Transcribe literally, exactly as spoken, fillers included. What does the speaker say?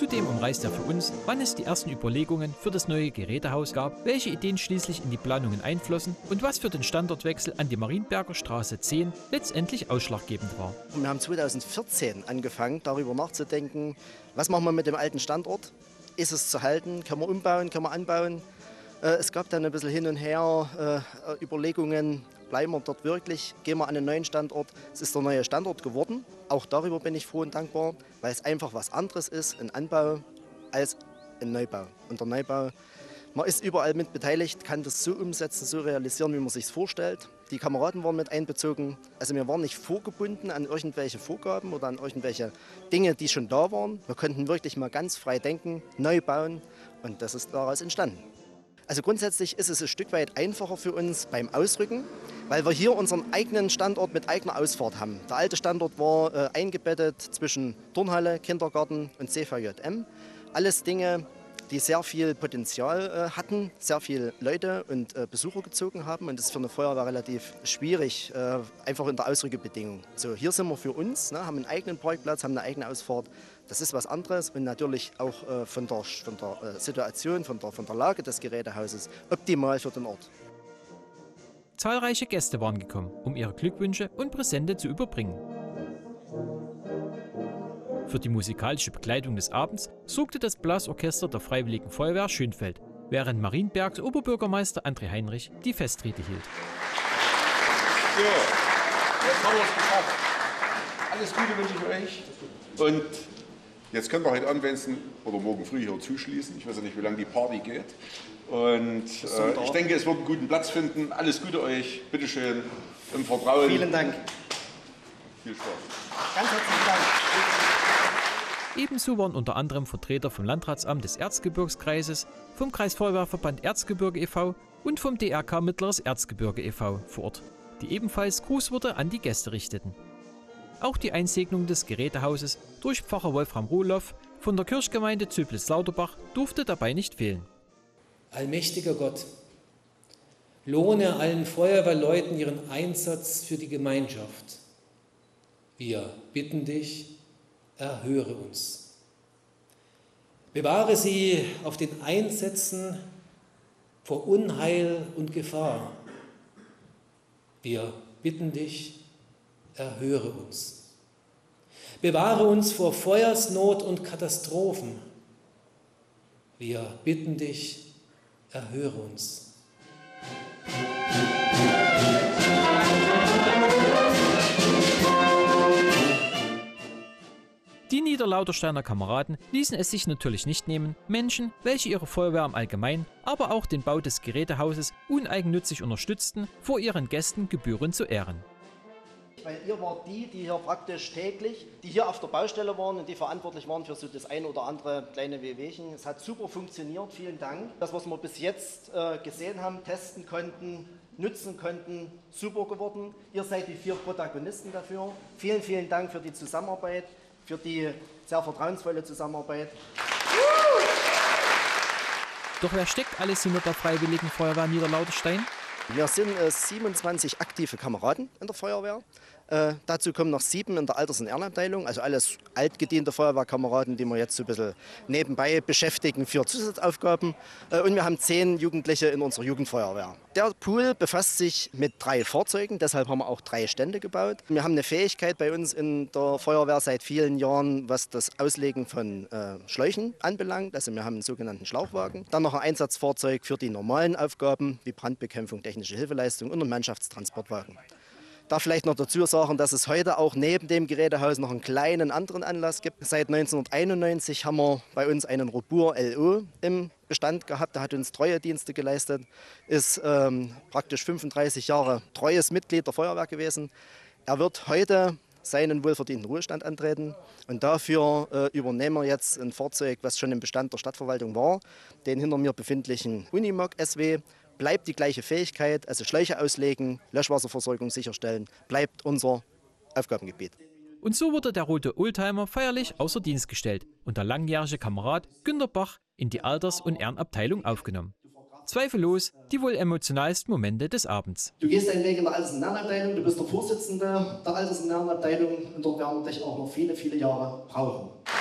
Zudem umreißt er für uns, wann es die ersten Überlegungen für das neue Gerätehaus gab, welche Ideen schließlich in die Planungen einflossen und was für den Standortwechsel an die Marienberger Straße zehn letztendlich ausschlaggebend war. Wir haben zweitausendvierzehn angefangen, darüber nachzudenken, was machen wir mit dem alten Standort? Ist es zu halten? Können wir umbauen? Können wir anbauen? Es gab dann ein bisschen hin und her äh, Überlegungen, bleiben wir dort wirklich, gehen wir an einen neuen Standort. Es ist der neue Standort geworden. Auch darüber bin ich froh und dankbar, weil es einfach was anderes ist, ein Anbau als ein Neubau. Und der Neubau, man ist überall mit beteiligt, kann das so umsetzen, so realisieren, wie man sich es vorstellt. Die Kameraden waren mit einbezogen. Also wir waren nicht vorgebunden an irgendwelche Vorgaben oder an irgendwelche Dinge, die schon da waren. Wir konnten wirklich mal ganz frei denken, neu bauen und das ist daraus entstanden. Also grundsätzlich ist es ein Stück weit einfacher für uns beim Ausrücken, weil wir hier unseren eigenen Standort mit eigener Ausfahrt haben. Der alte Standort war äh, eingebettet zwischen Turnhalle, Kindergarten und C V J M. Alles Dinge, die sehr viel Potenzial äh, hatten, sehr viele Leute und äh, Besucher gezogen haben. Und das ist für eine Feuerwehr relativ schwierig, äh, einfach in der Ausrückebedingung. So, hier sind wir für uns, ne, haben einen eigenen Parkplatz, haben eine eigene Ausfahrt. Das ist was anderes und natürlich auch äh, von der, von der äh, Situation, von der, von der Lage des Gerätehauses optimal für den Ort. Zahlreiche Gäste waren gekommen, um ihre Glückwünsche und Präsente zu überbringen. Für die musikalische Begleitung des Abends sorgte das Blasorchester der Freiwilligen Feuerwehr Schönfeld, während Marienbergs Oberbürgermeister André Heinrich die Festrede hielt. So, jetzt haben wir es geschafft. Alles Gute wünsche ich euch. Und jetzt können wir heute Abend oder morgen früh hier zuschließen. Ich weiß ja nicht, wie lange die Party geht. Und äh, ich denke, es wird einen guten Platz finden. Alles Gute euch. Bitteschön. Im Vertrauen. Vielen Dank. Viel Spaß. Ganz herzlichen Dank. Ebenso waren unter anderem Vertreter vom Landratsamt des Erzgebirgskreises, vom Kreisfeuerwehrverband Erzgebirge e V und vom D R K Mittleres Erzgebirge e V vor Ort, die ebenfalls Grußworte an die Gäste richteten. Auch die Einsegnung des Gerätehauses durch Pfarrer Wolfram Rohloff von der Kirchgemeinde Zülpitz-Lauterbach durfte dabei nicht fehlen. Allmächtiger Gott, lohne allen Feuerwehrleuten ihren Einsatz für die Gemeinschaft. Wir bitten dich, erhöre uns. Bewahre sie auf den Einsätzen vor Unheil und Gefahr. Wir bitten dich, erhöre uns. Bewahre uns vor Feuersnot und Katastrophen. Wir bitten dich, erhöre uns. Die Niederlautersteiner Kameraden ließen es sich natürlich nicht nehmen, Menschen, welche ihre Feuerwehr im Allgemeinen, aber auch den Bau des Gerätehauses uneigennützig unterstützten, vor ihren Gästen gebührend zu ehren. Weil ihr wart die, die hier praktisch täglich, die hier auf der Baustelle waren und die verantwortlich waren für so das ein oder andere kleine Wehwehchen. Es hat super funktioniert, vielen Dank. Das, was wir bis jetzt äh, gesehen haben, testen konnten, nutzen konnten, super geworden. Ihr seid die vier Protagonisten dafür. Vielen, vielen Dank für die Zusammenarbeit, für die sehr vertrauensvolle Zusammenarbeit. Doch wer steckt alles hinter der Freiwilligen Feuerwehr Niederlauterstein? Wir sind äh, siebenundzwanzig aktive Kameraden in der Feuerwehr. Äh, dazu kommen noch sieben in der Alters- und Ehrenabteilung, also alles altgediente Feuerwehrkameraden, die wir jetzt so ein bisschen nebenbei beschäftigen für Zusatzaufgaben. Äh, und wir haben zehn Jugendliche in unserer Jugendfeuerwehr. Der Pool befasst sich mit drei Fahrzeugen, deshalb haben wir auch drei Stände gebaut. Wir haben eine Fähigkeit bei uns in der Feuerwehr seit vielen Jahren, was das Auslegen von äh, Schläuchen anbelangt. Also wir haben einen sogenannten Schlauchwagen. Dann noch ein Einsatzfahrzeug für die normalen Aufgaben wie Brandbekämpfung, technische Hilfeleistung und einen Mannschaftstransportwagen. Ich darf vielleicht noch dazu sagen, dass es heute auch neben dem Gerätehaus noch einen kleinen anderen Anlass gibt. Seit neunzehnhunderteinundneunzig haben wir bei uns einen Robur L O im Bestand gehabt. Der hat uns Treuedienste geleistet, ist ähm, praktisch fünfunddreißig Jahre treues Mitglied der Feuerwehr gewesen. Er wird heute seinen wohlverdienten Ruhestand antreten und dafür äh, übernehmen wir jetzt ein Fahrzeug, was schon im Bestand der Stadtverwaltung war, den hinter mir befindlichen Unimog S W. Bleibt die gleiche Fähigkeit, also Schläuche auslegen, Löschwasserversorgung sicherstellen, bleibt unser Aufgabengebiet. Und so wurde der rote Oldtimer feierlich außer Dienst gestellt und der langjährige Kamerad Günter Bach in die Alters- und Ehrenabteilung aufgenommen. Zweifellos die wohl emotionalsten Momente des Abends. Du gehst deinen Weg in der Alters- und Ehrenabteilung, du bist der Vorsitzende der Alters- und Ehrenabteilung und dort werden wir dich auch noch viele, viele Jahre brauchen.